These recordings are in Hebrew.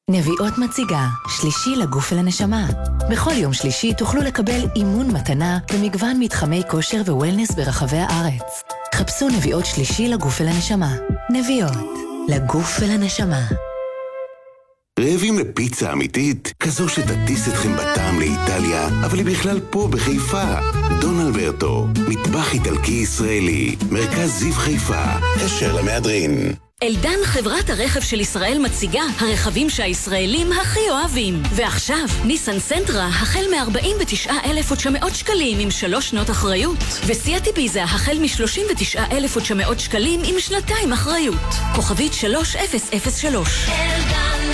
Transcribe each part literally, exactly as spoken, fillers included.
נביאות מציגה, שלישי לגוף ולנשמה. בכל יום שלישי תוכלו לקבל אימון מתנה במגוון מתחמי כושר ווולנס ברחבי הארץ. חפשו נביאות שלישי לגוף ולנשמה. נביאות, לגוף ולנשמה. רעבים לפיצה אמיתית? כזו שתטיס אתכם בטעם לאיטליה, אבל היא בכלל פה בחיפה. דון אלברטו, מטבח איטלקי ישראלי, מרכז זיו חיפה, אשר למהדרין. אלדן, חברת הרכב של ישראל, מציגה הרכבים שהישראלים הכי אוהבים. ועכשיו, ניסן סנטרה החל מ-ארבעים ותשעה אלף ותשע מאות שקלים עם שלוש שנות אחריות. וסיאט איביזה החל מ-שלושים ותשעה אלף ותשע מאות שקלים עם שנתיים אחריות. כוכבית שלוש אפס אפס שלוש. אלדן,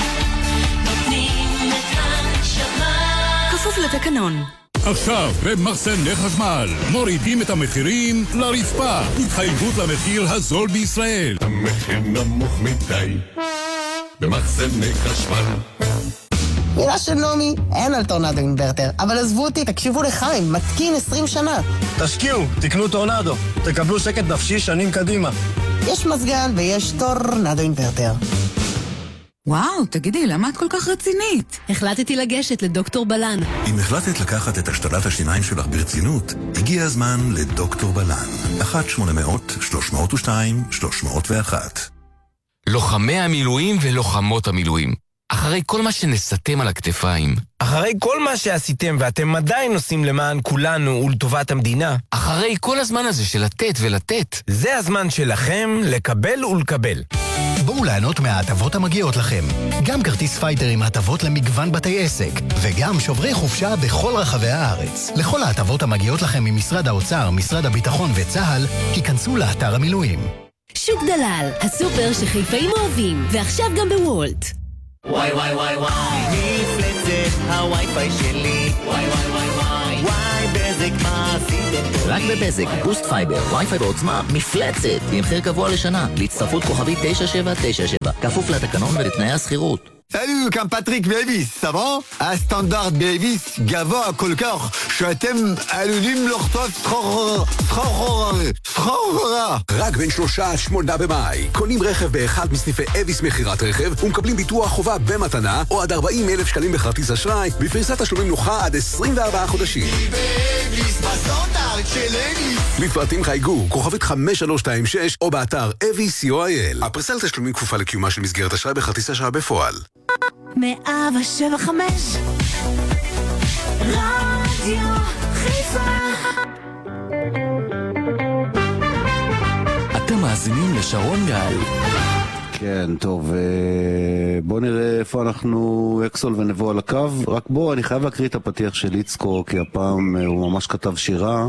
נותנים את הנשמה. כפוף לתקנון. עכשיו, במחסני חשמל, מורידים את המחירים לרצפה. התחייבות למחיר הזול בישראל. המחיר נמוך מדי, במחסני חשמל. מילה של נומי, אין על טורנדו אינברטר, אבל עזבו אותי, תקשיבו לחיים, מתקין עשרים שנה. תשקיעו, תקנו טורנדו, תקבלו שקט נפשי שנים קדימה. יש מזגן ויש טורנדו אינברטר. וואו, תגידי, למה את כל כך רצינית? החלטתי לגשת לדוקטור בלן. אם החלטת לקחת את השתלת השיניים שלך ברצינות, הגיע הזמן לדוקטור בלן. אחת שמונה מאות שלוש מאות ושתיים שלוש מאות ואחת. לוחמי המילואים ולוחמות המילואים. אחרי כל מה שנסתם על הכתפיים. אחרי כל מה שעשיתם ואתם עדיין עושים למען כולנו ולטובת המדינה. אחרי כל הזמן הזה של לתת ולתת. זה הזמן שלכם לקבל ולקבל. בואו ליהנות מההטבות המגיעות לכם. גם כרטיס פייטר עם הטבות למגוון בתי עסק, וגם שוברי חופשה בכל רחבי הארץ. לכל ההטבות המגיעות לכם ממשרד האוצר, משרד הביטחון וצהל, כיכנסו לאתר המילואים. שוק דלל, הסופר שחיפאים אוהבים, ועכשיו גם בוולט. וואי וואי וואי וואי, מפלצת הווי-פיי שלי. וואי וואי וואי וואי, וואי בזק מה עשיתם? רק בבזק, בוסט פייבר, וי-פיי בעוצמה, מפלצת, במחיר קבוע לשנה, להצטרפות כוכבית תשע שבע תשע שבע, כפוף לתקנון ולתנאי הסחירות. Salut, comme Patrick Davis, ça va? Un standard Davis, גבוה כל כך, שאתם עלולים לחטוף סחרחורה. סחרחורה. רק בין שלושה עד שמונה במאי, קונים רכב באחד מסניפי אביס מחירת רכב, ומקבלים ביטוח חובה במתנה, או עד ארבעים אלף שקלים בכרטיס אשראי, בפריסת תשלומים נוחה עד עשרים וארבעה חודשים. באביס, בסטנדרט של אביס. לפרטים חייגו, כוכבית חמש שלוש שתיים שש, או באתר אביס סי או איי אל. הפריסה לתשלומים כפופה לקיומה של מסגרת אשראי בכרטיס אשראי בפועל. מאה שבע חמש רדיו חיפה. אתם מאזינים לשרון גל. כן, טוב, בוא נראה איפה אנחנו אקסול ונבוא על הקו. רק בוא, אני חייב להקריא את הפתיח של איצקו, כי הפעם הוא ממש כתב שירה.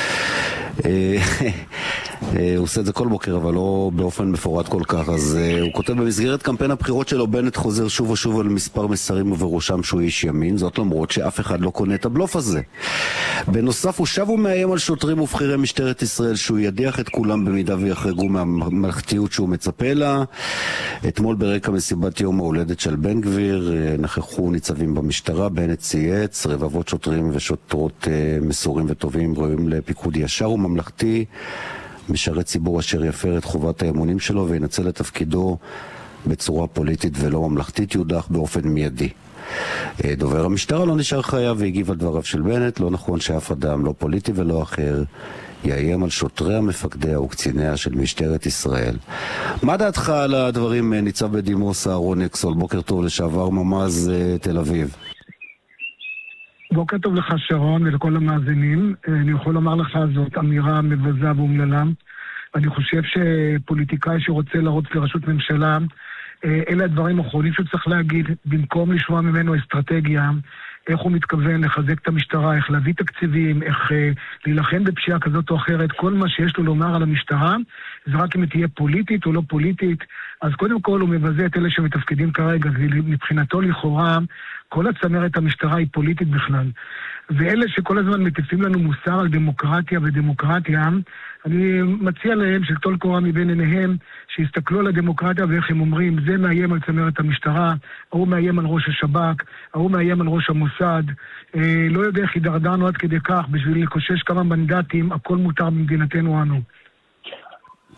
הוא עושה את זה כל בוקר, אבל לא באופן מפורט כל כך. אז הוא כותב: במסגרת קמפיין הבחירות שלו, בנט חוזר שוב ושוב על מספר מסרים ובראשם שהוא איש ימין, זאת למרות שאף אחד לא קונה את הבלוף הזה. בנוסף, הוא שב ומאיים על שוטרים ובחירי משטרת ישראל שהוא ידיח את כולם במידה ויחרגו מהממלכתיות שהוא מצפה לה. אתמול ברקע מסיבת יום ההולדת של בן גביר נכחו ניצבים במשטרה. בנט צייץ: רבבות שוטרים ושוטרות מסורים וטובים ראויים לפיקוד ישר וממלכתי, משרת ציבור אשר יפר את חובת האמונים שלו וינצל את תפקידו בצורה פוליטית ולא ממלכתית יודח באופן מיידי. דובר המשטרה לא נשאר חיה והגיב על דבריו של בנט: לא נכון שאף אדם, לא פוליטי ולא אחר, יאיים על שוטריה, מפקדיה וקציניה של משטרת ישראל. מה דעתך על הדברים, ניצב בדימוס אהרון אקסול? בוקר טוב, לשעבר ממ"ז תל אביב. בוקר טוב לך שרון ולכל המאזינים. אני יכול לומר לך, זאת אמירה מבזה ואומללה. אני חושב שפוליטיקאי שרוצה לרוץ לראשות ממשלה, אלה הדברים האחרונים שהוא צריך להגיד, במקום לשמוע ממנו אסטרטגיה, איך הוא מתכוון לחזק את המשטרה, איך להביא תקציבים, איך להילחם בפשיעה כזאת או אחרת. כל מה שיש לו לומר על המשטרה, זה רק אם היא תהיה פוליטית או לא פוליטית. אז קודם כל הוא מבזה את אלה שמתפקדים כרגע, מבחינתו לכאורה, כל הצמרת המשטרה היא פוליטית בכלל. ואלה שכל הזמן מטיפים לנו מוסר על דמוקרטיה ודמוקרטיה, אני מציע להם של טול קורה מבין עיניהם, שיסתכלו על הדמוקרטיה ואיך הם אומרים: זה מאיים על צמרת המשטרה, הוא מאיים על ראש השב"כ, הוא מאיים על ראש המוסד. אה, לא יודע איך הידרדרנו עד כדי כך, בשביל לקושש כמה מנדטים, הכל מותר במדינתנו אנו.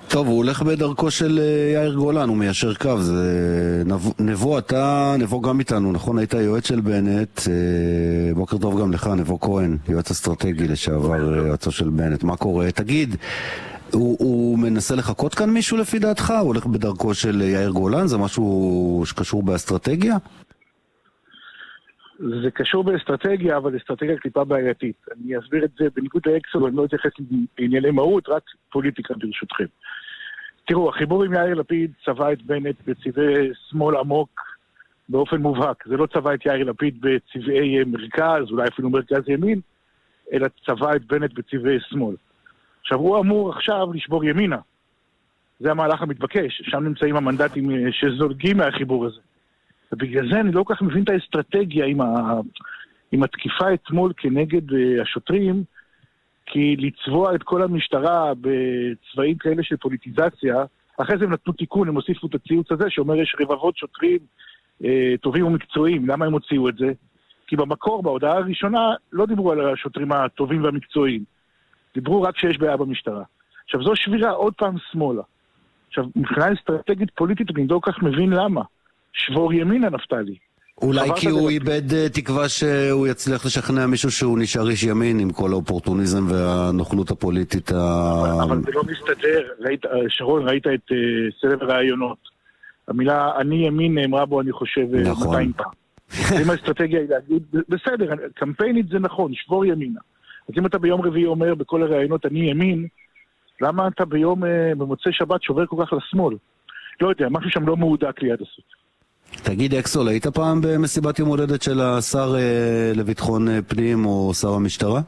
טוב, הוא הולך בדרכו של יאיר גולן, הוא מיישר קו. זה... נבו, נבו, אתה, נבו גם איתנו, נכון? היית יועץ של בנט. בוקר טוב גם לך, נבו כהן, יועץ אסטרטגי לשעבר, יועצו של בנט. מה קורה? תגיד, הוא, הוא מנסה לחכות כאן מישהו לפי דעתך? הוא הולך בדרכו של יאיר גולן? זה משהו שקשור באסטרטגיה? זה קשור באסטרטגיה, אבל אסטרטגיה קליפה בעייתית. אני אסביר את זה בניגוד לאקסל, אני לא אתייחס לענייני מהות, רק פוליטיקה ברשותכם. תראו, החיבור עם יאיר לפיד צבע את בנט בצבעי שמאל עמוק באופן מובהק. זה לא צבע את יאיר לפיד בצבעי מרכז, אולי אפילו מרכז ימין, אלא צבע את בנט בצבעי שמאל. עכשיו, הוא אמור עכשיו לשבור ימינה. זה המהלך המתבקש. שם נמצאים המנדטים שזולגים מהחיבור הזה. ובגלל זה אני לא כל כך מבין את האסטרטגיה עם, ה... עם התקיפה אתמול כנגד השוטרים, כי לצבוע את כל המשטרה בצבעים כאלה של פוליטיזציה, אחרי זה הם נתנו תיקון, הם הוסיפו את הציוץ הזה שאומר יש רבבות שוטרים אה, טובים ומקצועיים. למה הם הוציאו את זה? כי במקור, בהודעה הראשונה, לא דיברו על השוטרים הטובים והמקצועיים. דיברו רק שיש בעיה במשטרה. עכשיו, זו שבירה עוד פעם שמאלה. עכשיו, מבחינה אסטרטגית פוליטית, אני לא כך מבין למה. שבור ימינה, נפתלי. אולי כי הוא איבד תקווה שהוא יצליח לשכנע מישהו שהוא נשאר איש ימין עם כל האופורטוניזם והנוכלות הפוליטית. אבל זה לא מסתדר. שרון, ראית את סבב הרעיונות. המילה אני ימין נאמרה בו, אני חושב, מאתיים פעם. אם האסטרטגיה היא להגיד, בסדר, קמפיינית זה נכון, שבור ימינה. אז אם אתה ביום רביעי אומר בכל הרעיונות אני ימין, למה אתה ביום, במוצאי שבת, שובר כל כך לשמאל? לא יודע, משהו שם לא מעודק ליד הסוף. תגיד, אקסול, היית פעם במסיבת יום הולדת של השר לביטחון פנים או שר המשטרה?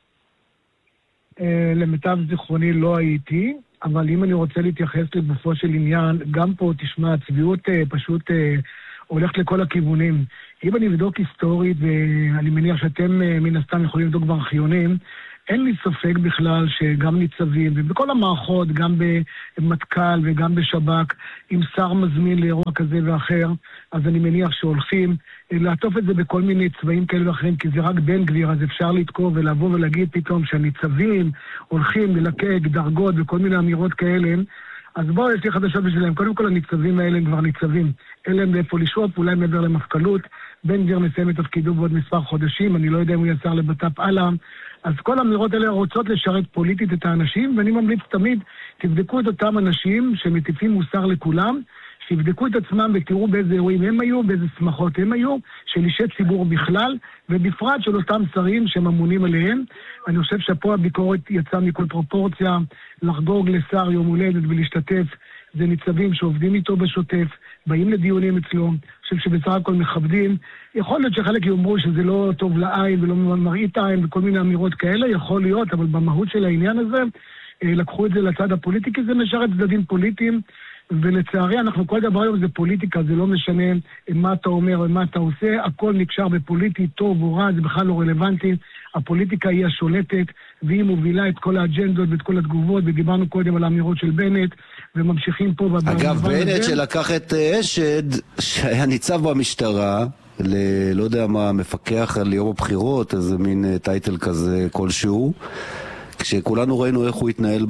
למיטב זיכרוני לא הייתי, אבל אם אני רוצה להתייחס לגופו של עניין, גם פה תשמע, הצביעות פשוט הולכת לכל הכיוונים. אם אני אבדוק היסטורית, ואני מניח שאתם מן הסתם יכולים לבדוק בארכיונים, אין לי ספק בכלל שגם ניצבים, ובכל המערכות, גם במטכ"ל וגם בשב"כ, אם שר מזמין לאירוע כזה ואחר, אז אני מניח שהולכים לעטוף את זה בכל מיני צבעים כאלה ואחרים, כי זה רק בן גביר, אז אפשר לתקוף ולבוא ולהגיד פתאום שהניצבים הולכים ללקק דרגות וכל מיני אמירות כאלה, אז בואו, יש לי חדשות בשבילם. קודם כל, הניצבים האלה הם כבר ניצבים. אין להם לאיפה לשרוף, אולי מעבר למפכ"לות. בן גביר מסיים את תפקידו בעוד מספר חודשים, אני לא יודע אם הוא יצר לבט"פ הלאה. אז כל האמירות האלה רוצות לשרת פוליטית את האנשים, ואני ממליץ תמיד, תבדקו את אותם אנשים שמטיפים מוסר לכולם, שיבדקו את עצמם ותראו באיזה אירועים הם היו, באיזה שמחות הם היו, של אישי ציבור בכלל, ובפרט של אותם שרים שממונים עליהם. אני חושב שפה הביקורת יצאה מכל פרופורציה, לחגוג לשר יום הולדת ולהשתתף, זה ניצבים שעובדים איתו בשוטף, באים לדיונים אצלו, אני חושב שבסך הכל מכבדים. יכול להיות שחלק יאמרו שזה לא טוב לעין ולא מראית עין וכל מיני אמירות כאלה, יכול להיות, אבל במהות של העניין הזה, לקחו את זה לצד הפוליטי, כי זה משרת צדדים פוליטיים, ולצערי אנחנו כל דבר היום זה פוליטיקה, זה לא משנה מה אתה אומר ומה אתה עושה, הכל נקשר בפוליטי, טוב או רע, זה בכלל לא רלוונטי, הפוליטיקה היא השולטת, והיא מובילה את כל האג'נדות ואת כל התגובות, ודיברנו קודם על האמירות של בנט, וממשיכים פה... אגב, בנט שלקח את אשד, שהיה ניצב במשטרה, ל... לא יודע מה, מפקח על יום הבחירות, איזה מין טייטל כזה כלשהו, כשכולנו ראינו איך הוא התנהל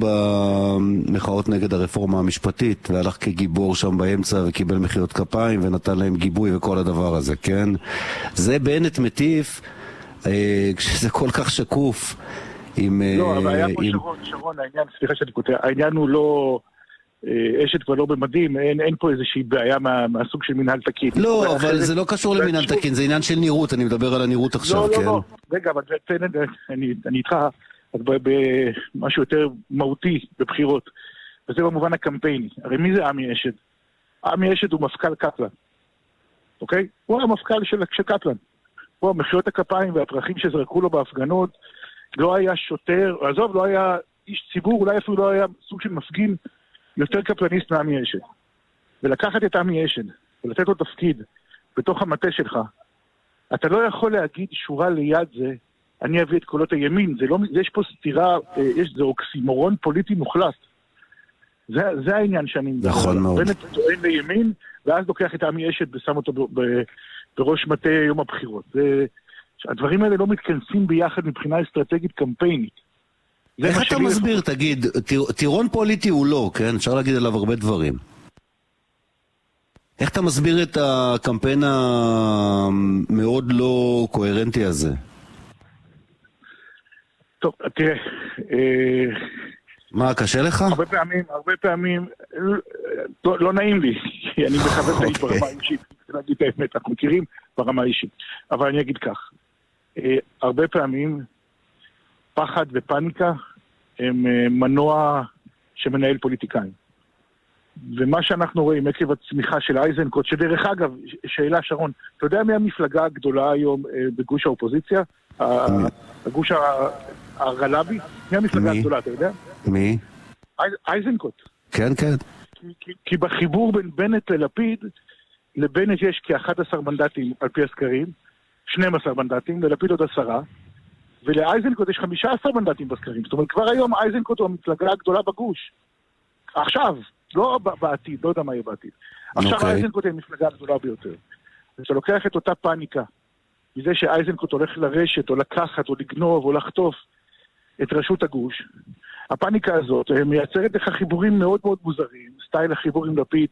במחאות נגד הרפורמה המשפטית, והלך כגיבור שם באמצע וקיבל מחיאות כפיים ונתן להם גיבוי וכל הדבר הזה, כן? זה בנט מטיף, אה, כשזה כל כך שקוף. עם, לא, אבל היה פה עם... שרון, שרון, העניין, סליחה שאני קוטע, העניין הוא לא... אשת כבר לא במדים, אין, אין פה איזושהי בעיה מה, מהסוג של מינהל תקין. לא, אבל זה לא קשור למינהל תקין, זה עניין של נראות, אני מדבר על הנראות עכשיו, לא, כן? לא, לא, רגע, אבל אני, אני איתך, אז במשהו יותר מהותי בבחירות, וזה במובן הקמפייני. הרי מי זה עמי אשד? עמי אשד הוא מפכ"ל קפלן, אוקיי? הוא המפכ"ל של, של קפלן. הוא המחיאות הכפיים והפרחים שזרקו לו בהפגנות, לא היה שוטר, עזוב, לא היה איש ציבור, אולי אפילו לא היה סוג של מפגין יותר קפלניסט מעמי אשד. ולקחת את עמי אשד, ולתת לו תפקיד בתוך המטה שלך, אתה לא יכול להגיד שורה ליד זה, אני אביא את קולות הימין, זה לא, יש פה סתירה, יש, זה אוקסימורון פוליטי מוחלט. זה, זה העניין שאני... נכון מאוד. בנט טוען לימין, ואז לוקח את עמי אשד ושם אותו ב, ב, בראש מטה יום הבחירות. זה, הדברים האלה לא מתכנסים ביחד מבחינה אסטרטגית קמפיינית. איך אתה מסביר, תגיד, טירון פוליטי הוא לא, כן? אפשר להגיד עליו הרבה דברים. איך אתה מסביר את הקמפיין המאוד לא קוהרנטי הזה? טוב, תראה... מה, קשה לך? הרבה פעמים, הרבה פעמים, לא, לא נעים לי, כי אני מכבד את האיש ברמה האישית, להגיד את האמת, אנחנו מכירים ברמה האישית. אבל אני אגיד כך, הרבה פעמים פחד ופניקה הם מנוע שמנהל פוליטיקאים. ומה שאנחנו רואים, עקב הצמיחה של אייזנקוט, שדרך אגב, שאלה שרון, אתה יודע מי המפלגה הגדולה היום בגוש האופוזיציה? הגוש הרלבי? מי המפלגה הגדולה, אתה יודע? מי? אייזנקוט. כן, כן. כי, כי בחיבור בין בנט ללפיד, לבנט יש כ-אחד עשר מנדטים על פי הסקרים, שנים עשר מנדטים, ללפיד עוד עשרה, ולאייזנקוט יש חמישה עשר מנדטים בסקרים. זאת אומרת, כבר היום אייזנקוט הוא המפלגה הגדולה בגוש. עכשיו, לא בעתיד, לא יודע מה יהיה בעתיד. עכשיו אייזנקוט היא המפלגה הגדולה ביותר. אתה לוקח את אותה פאניקה, מזה שאייזנקוט הולך לרשת, או לקחת, או לגנוב, או לחטוף את רשות הגוש, הפאניקה הזאת מייצרת לך חיבורים מאוד מאוד מוזרים, סטייל החיבור עם לפיד.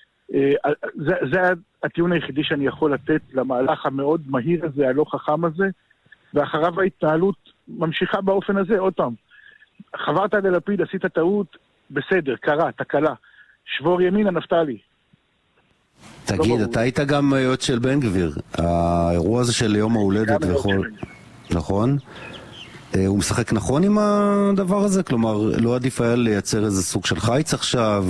זה, זה הטיעון היחידי שאני יכול לתת למהלך המאוד מהיר הזה, הלא חכם הזה, ואחריו ההתנהלות ממשיכה באופן הזה. עוד פעם, חברת ללפיד, עשית טעות, בסדר, קרה, תקלה. שבור ימינה, נפתלי. תגיד, אתה היית גם יועץ של בן גביר. האירוע הזה של יום ההולדת וכל... נכון? הוא משחק נכון עם הדבר הזה? כלומר, לא עדיף היה לייצר איזה סוג של חיץ עכשיו,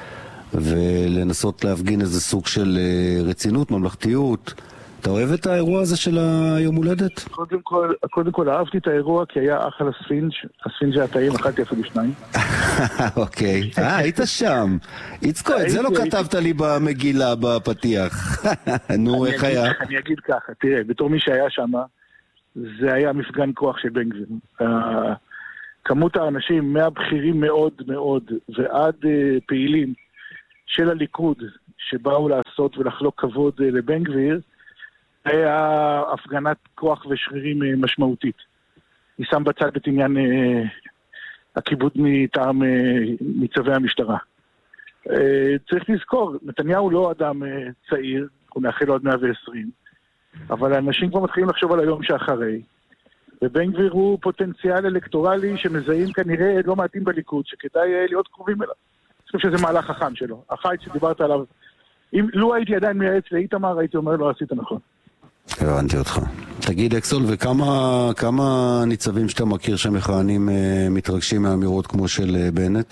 ולנסות להפגין איזה סוג של רצינות, ממלכתיות. אתה אוהב את האירוע הזה של היום הולדת? קודם כל, קודם כל אהבתי את האירוע כי היה אחלה ספינג', הספינג' הטעים, אכלתי אפילו שניים. אוקיי, אה, היית שם. יצקו, את זה לא כתבת לי במגילה, בפתיח. נו, איך היה? אני אגיד ככה, תראה, בתור מי שהיה שם, זה היה מפגן כוח של בן גביר. כמות האנשים, מהבכירים מאוד מאוד, ועד פעילים של הליכוד, שבאו לעשות ולחלוק כבוד לבן גביר, היה הפגנת כוח ושרירים משמעותית. אני שם בצד את עניין הכיבוד מטעם מצווי המשטרה. צריך לזכור, נתניהו לא אדם צעיר, הוא מאחל לו עד מאה ועשרים, אבל האנשים כבר מתחילים לחשוב על היום שאחרי, ובן גביר הוא פוטנציאל אלקטורלי שמזהים כנראה לא מעטים בליכוד, שכדאי להיות קרובים אליו. אני חושב שזה מהלך חכם שלו. החיץ שדיברת עליו, אם לא הייתי עדיין מייעץ לאיתמר, הייתי אומר לו, עשית נכון. הבנתי אותך. תגיד, אקסול, וכמה כמה ניצבים שאתה מכיר שמכהנים מתרגשים מאמירות כמו של בנט?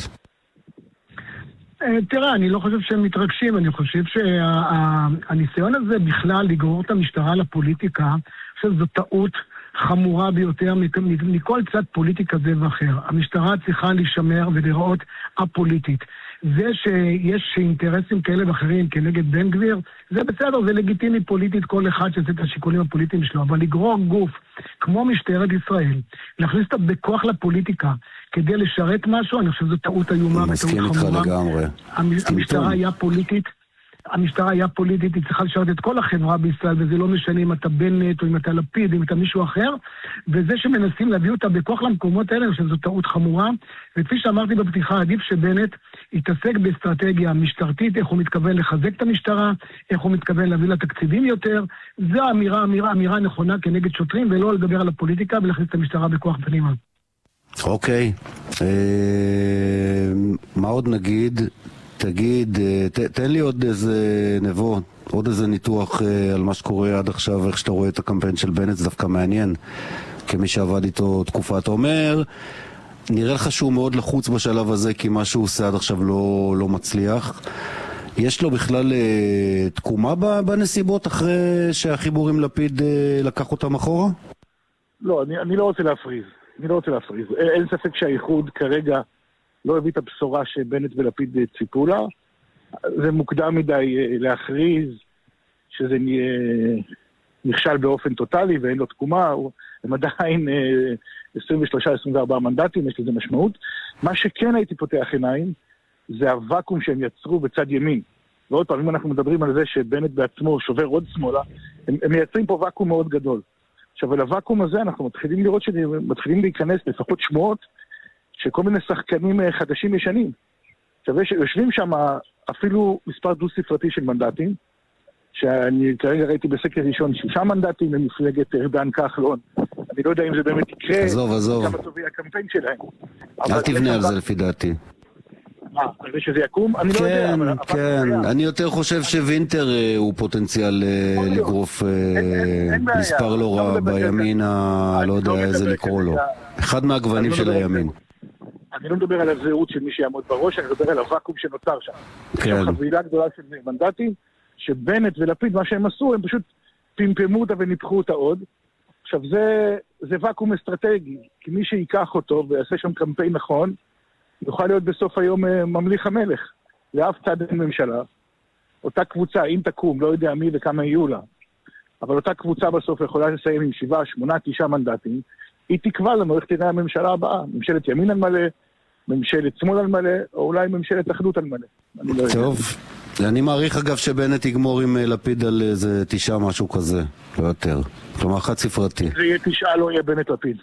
תראה, אני לא חושב שהם מתרגשים, אני חושב שהניסיון הזה בכלל לגרור את המשטרה לפוליטיקה, אני חושב שזו טעות חמורה ביותר מכל צד פוליטיקה זה ואחר. המשטרה צריכה להישמר ולראות הפוליטית. זה שיש אינטרסים כאלה ואחרים כנגד בן גביר, זה בסדר, זה לגיטימי פוליטית, כל אחד שעושה את השיקולים הפוליטיים שלו, אבל לגרור גוף כמו משטרת ישראל, להכניס אותה בכוח לפוליטיקה כדי לשרת משהו, אני חושב שזו טעות איומה וטעות חמורה. המשטרה היה פוליטית, המשטרה היה פוליטית, היא צריכה לשרת את כל החברה בישראל, וזה לא משנה אם אתה בנט או אם אתה לפיד, אם אתה מישהו אחר, וזה שמנסים להביא אותה בכוח למקומות האלה, אני חושב שזו טעות חמורה, וכפי שאמרתי בפתיחה, עדיף שבנט יתעסק באסטרטגיה משטרתית, איך הוא מתכוון לחזק את המשטרה, איך הוא מתכוון להביא לה תקציבים יותר, זו אמירה, אמירה, אמירה נכונה כנגד שוטרים, ולא לדבר על הפוליטיקה ולהכניס את המשטרה בכוח פנימה. אוקיי, מה עוד נגיד? תגיד, ת, תן לי עוד איזה נבוא, עוד איזה ניתוח על מה שקורה עד עכשיו, איך שאתה רואה את הקמפיין של בנט, זה דווקא מעניין, כמי שעבד איתו תקופה. אתה אומר, נראה לך שהוא מאוד לחוץ בשלב הזה, כי מה שהוא עושה עד עכשיו לא, לא מצליח. יש לו בכלל אה, תקומה בנסיבות אחרי שהחיבור עם לפיד אה, לקח אותם אחורה? לא, אני, אני לא רוצה להפריז. אני לא רוצה להפריז. אין ספק שהאיחוד כרגע לא הביא את הבשורה שבנט ולפיד ציפו לה. זה מוקדם מדי להכריז שזה נכשל באופן טוטלי ואין לו תקומה. הם עדיין עשרים ושלושה עשרים וארבעה מנדטים, יש לזה משמעות. מה שכן הייתי פותח עיניים זה הוואקום שהם יצרו בצד ימין. ועוד פעם, אם אנחנו מדברים על זה שבנט בעצמו שובר עוד שמאלה, הם, הם מייצרים פה וואקום מאוד גדול. עכשיו, על הוואקום הזה אנחנו מתחילים לראות שמתחילים להיכנס לפחות שמועות שכל מיני שחקנים חדשים ישנים. עכשיו, יושבים שם אפילו מספר דו ספרתי של מנדטים, שאני כרגע ראיתי בסקר ראשון שישה מנדטים למפלגת ארדן כחלון. אני לא יודע אם זה באמת יקרה. עזוב, עזוב. כמה טוב יהיה הקמפיין שלהם. אל תבנה על זה לפי דעתי. מה, על זה שזה יקום? אני לא יודע. כן, כן. אני יותר חושב שווינטר הוא פוטנציאל לגרוף מספר לא רע בימין, לא יודע איזה לקרוא לו. אחד מהגוונים של הימין. אני לא מדבר על הזהות של מי שיעמוד בראש, אני מדבר על הוואקום שנוצר שם. יש שם חבילה גדולה של מנדטים, שבנט ולפיד, מה שהם עשו, הם פשוט פמפמו אותה וניפחו אותה עוד. עכשיו, זה, זה ואקום אסטרטגי, כי מי שיקח אותו ויעשה שם קמפיין נכון, יוכל להיות בסוף היום ממליך המלך. לאף צד אין ממשלה. אותה קבוצה, אם תקום, לא יודע מי וכמה יהיו לה, אבל אותה קבוצה בסוף יכולה לסיים עם שבעה, שמונה, תשעה מנדטים, היא תקבע לנו איך תראה הממשלה הבאה. ממשלת ימין על מלא, ממשלת שמאל על מלא, או אולי ממשלת אחדות על מלא. טוב. אני מעריך אגב שבנט יגמור עם לפיד על איזה תשעה משהו כזה, לא יותר. כלומר, חד ספרתי. זה יהיה תשעה, לא יהיה בנט לפיד.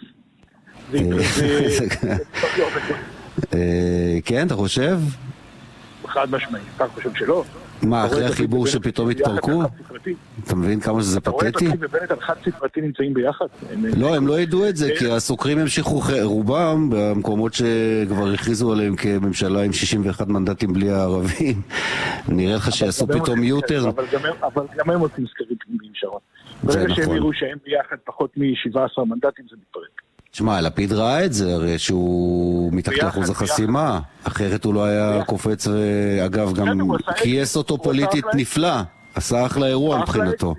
כן, אתה חושב? חד משמעי, אתה חושב שלא? מה, אחרי החיבור שפתאום התפרקו? אתה מבין כמה שזה פתטי? אתה רואה את לפיד ובנט על חד ספרתי נמצאים ביחד? לא, הם לא ידעו את זה, כי הסוקרים המשיכו רובם במקומות שכבר הכריזו עליהם כממשלה עם שישים ואחד מנדטים בלי הערבים. נראה לך שיעשו פתאום יותר. אבל גם הם עושים סקרים פנימיים, שרון. ברגע שהם יראו שהם ביחד פחות מ-שבעה עשר מנדטים זה מתפרק. תשמע, לפיד ראה את זה, הרי שהוא מתחת לאחוז החסימה, אחרת הוא לא היה קופץ, ואגב גם קייס אותו פוליטית נפלא, עשה אחלה אירוע מבחינתו.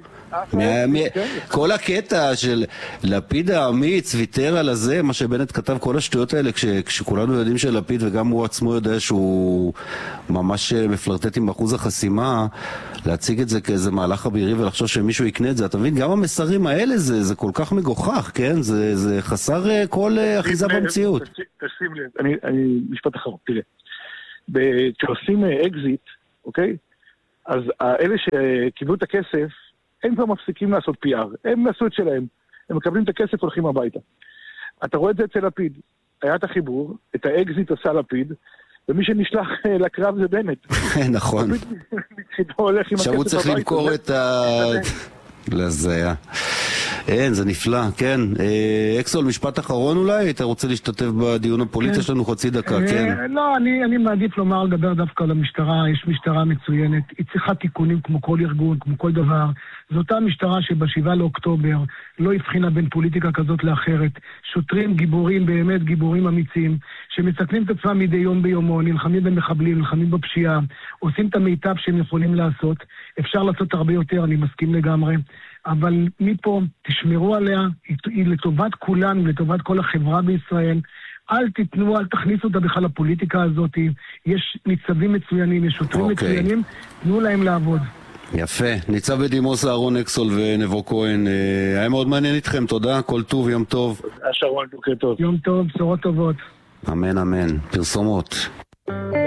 כל הקטע של לפיד האמיץ ויתר על הזה, מה שבנט כתב, כל השטויות האלה, כשכולנו יודעים שלפיד וגם הוא עצמו יודע שהוא ממש מפלרטט עם אחוז החסימה, להציג את זה כאיזה מהלך אבירי ולחשוב שמישהו יקנה את זה. אתה מבין, גם המסרים האלה זה, זה כל כך מגוחך, כן? זה, זה חסר כל אחיזה במציאות. תשים לב, אני, אני, משפט אחרון, תראה. כשעושים אקזיט, אוקיי? אז האלה שקיבלו את הכסף, הם כבר מפסיקים לעשות פי אר. הם עשו את שלהם. הם מקבלים את הכסף, הולכים הביתה. אתה רואה את זה אצל לפיד. היה את החיבור, את האקזיט עשה לפיד, ומי שנשלח לקרב זה בנט. נכון. עכשיו הוא צריך למכור את ה... לזיה. אין, זה נפלא, כן. אקסול, משפט אחרון אולי? אתה רוצה להשתתף בדיון הפוליטי שלנו חצי דקה, כן? לא, אני מעדיף לומר, לדבר דווקא על המשטרה. יש משטרה מצוינת. היא צריכה תיקונים כמו כל ארגון, כמו כל דבר. זו אותה משטרה שבשבעה לאוקטובר לא הבחינה בין פוליטיקה כזאת לאחרת. שוטרים גיבורים, באמת גיבורים אמיצים, שמסכנים את עצמם מדי יום ביומו, נלחמים במחבלים, נלחמים בפשיעה, עושים את המיטב שהם יכולים לעשות. אפשר לעשות הרבה יותר, אני מסכים לגמרי. אבל מפה תשמרו עליה, היא לטובת כולנו, לטובת כל החברה בישראל. אל תתנו, אל תכניסו אותה בכלל לפוליטיקה הזאת. יש ניצבים מצוינים, יש שוטרים okay. מצוינים, תנו להם לעבוד. יפה. ניצב בדימוס אהרון אקסול ונבו כהן, היה מאוד מעניין איתכם, תודה, כל טוב, יום טוב. שרון, בוקר טוב. יום טוב, בשורות טובות. אמן, אמן. פרסומות.